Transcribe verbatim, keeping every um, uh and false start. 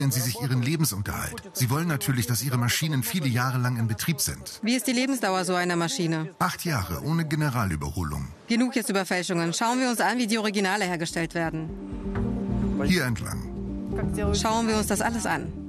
Sie sich ihren Lebensunterhalt. Sie wollen natürlich, dass ihre Maschinen viele Jahre lang in Betrieb sind. Wie ist die Lebensdauer so einer Maschine? Acht Jahre, ohne Generalüberholung. Genug jetzt über Fälschungen. Schauen wir uns an, wie die Originale hergestellt werden. Hier entlang. Schauen wir uns das alles an.